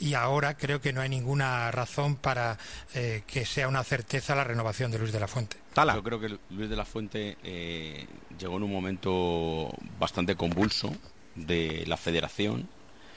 y ahora creo que no hay ninguna razón para que sea una certeza la renovación de Luis de la Fuente. Tala. Yo creo que Luis de la Fuente llegó en un momento bastante convulso de la federación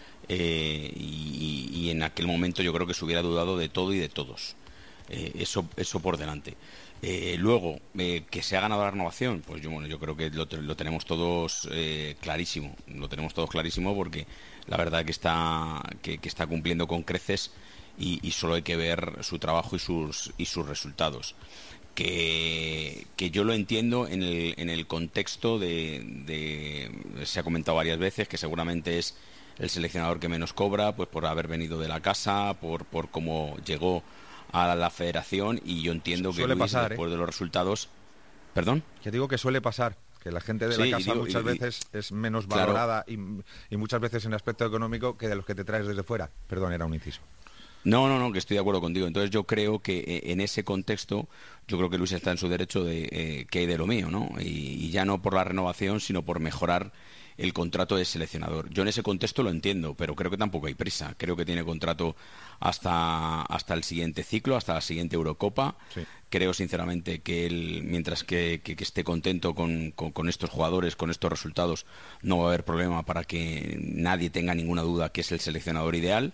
y en aquel momento yo creo que se hubiera dudado de todo y de todos. Eso por delante. Luego, que se ha ganado la renovación, pues yo creo que lo tenemos todos clarísimo. Lo tenemos todos clarísimo porque la verdad que está cumpliendo con creces y solo hay que ver su trabajo y sus resultados. Que yo lo entiendo en el contexto se ha comentado varias veces que seguramente es el seleccionador que menos cobra, pues por haber venido de la casa, por cómo llegó a la federación, y yo entiendo que Luis, pasar, después de los resultados... ¿Perdón? Que digo que suele pasar, que la gente de la casa muchas veces es menos valorada, claro, y muchas veces en aspecto económico que de los que te traes desde fuera. Perdón, era un inciso. No, que estoy de acuerdo contigo. Entonces yo creo que en ese contexto, yo creo que Luis está en su derecho de que hay de lo mío, ¿no? Y ya no por la renovación, sino por mejorar el contrato de seleccionador. Yo en ese contexto lo entiendo, pero creo que tampoco hay prisa. Creo que tiene contrato hasta el siguiente ciclo, hasta la siguiente Eurocopa. Sí. Creo sinceramente que él, mientras que esté contento con estos jugadores, con estos resultados, no va a haber problema para que nadie tenga ninguna duda que es el seleccionador ideal.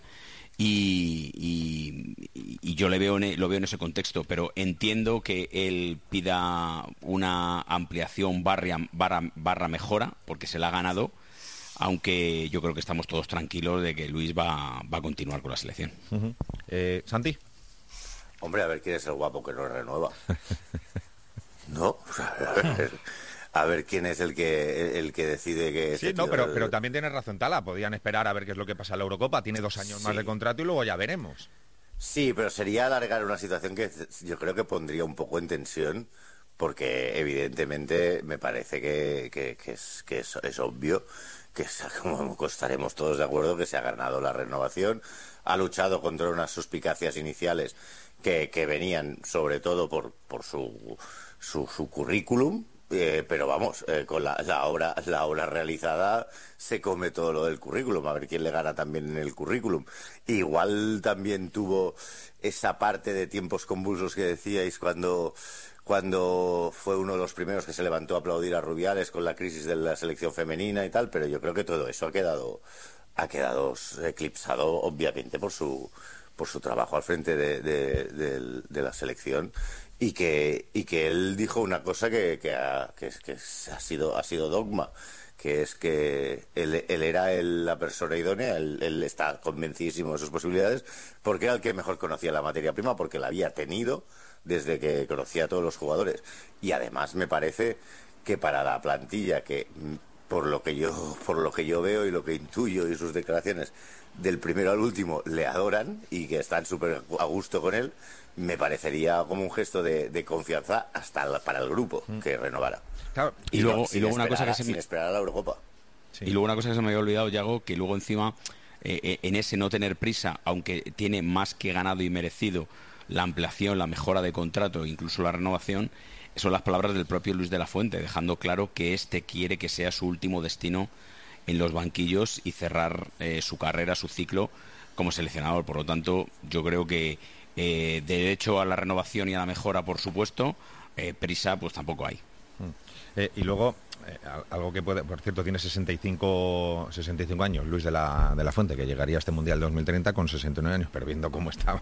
Y yo lo veo en ese contexto, pero entiendo que él pida una ampliación barra mejora, porque se la ha ganado, aunque yo creo que estamos todos tranquilos de que Luis va a continuar con la selección. Uh-huh. Santi. Hombre, a ver quién es el guapo que no renueva. ¿No? A ver quién es el que decide que... Sí, no, pero también tienes razón, Tala. Podían esperar a ver qué es lo que pasa en la Eurocopa. Tiene 2 años más de contrato y luego ya veremos. Sí, pero sería alargar una situación que yo creo que pondría un poco en tensión, porque evidentemente me parece que es obvio que, como estaremos todos de acuerdo, que se ha ganado la renovación, ha luchado contra unas suspicacias iniciales que venían sobre todo por su currículum. Pero vamos, con la obra realizada se come todo lo del currículum, a ver quién le gana también en el currículum. Igual también tuvo esa parte de tiempos convulsos que decíais cuando fue uno de los primeros que se levantó a aplaudir a Rubiales con la crisis de la selección femenina y tal, pero yo creo que todo eso ha quedado eclipsado obviamente por su trabajo al frente de la selección. Y que él dijo una cosa que ha sido dogma, que es que él era la persona idónea, él está convencidísimo de sus posibilidades, porque era el que mejor conocía la materia prima, porque la había tenido desde que conocía a todos los jugadores. Y además me parece que para la plantilla, que por lo que yo veo y lo que intuyo y sus declaraciones, del primero al último le adoran y que están súper a gusto con él, me parecería como un gesto de confianza para el grupo que renovara. Claro. Y luego una cosa que sin esperar a la Eurocopa. Sí. Y luego una cosa que se me había olvidado, Yago, que luego encima en ese no tener prisa, aunque tiene más que ganado y merecido la ampliación, la mejora de contrato e incluso la renovación, son las palabras del propio Luis de la Fuente, dejando claro que quiere que sea su último destino en los banquillos y cerrar su carrera, su ciclo como seleccionador. Por lo tanto, yo creo que derecho a la renovación y a la mejora, por supuesto, prisa pues tampoco hay. Y luego, algo que puede, por cierto, tiene 65 años, Luis de la Fuente, que llegaría a este Mundial 2030 con 69 años, pero viendo cómo está,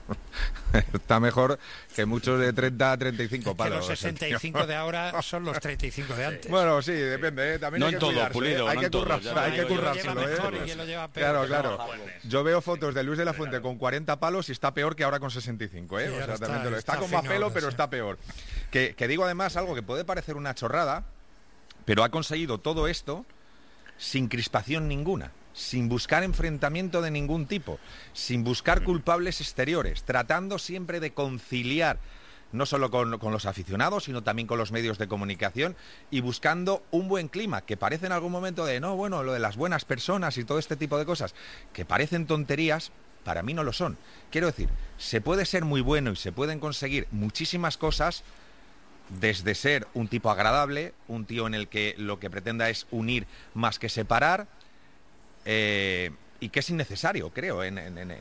está mejor que muchos de 30 a 35 palos. Que los 65 de ahora son los 35 de antes. Bueno, sí, depende, también no hay que todo, cuidarse, Pulido, hay no que currárselo, hay que currárselo, Claro. Yo veo fotos de Luis de la Fuente con 40 palos y está peor que ahora con 65, Sí, o sea, también está con más pelo, pero está peor. Que digo además algo que puede parecer una chorrada, pero ha conseguido todo esto sin crispación ninguna, sin buscar enfrentamiento de ningún tipo, sin buscar culpables exteriores, tratando siempre de conciliar no solo con los aficionados, sino también con los medios de comunicación, y buscando un buen clima, que parece en algún momento lo de las buenas personas y todo este tipo de cosas, que parecen tonterías, para mí no lo son. Quiero decir, se puede ser muy bueno y se pueden conseguir muchísimas cosas, desde ser un tipo agradable, un tío en el que lo que pretenda es unir más que separar, y que es innecesario, creo, en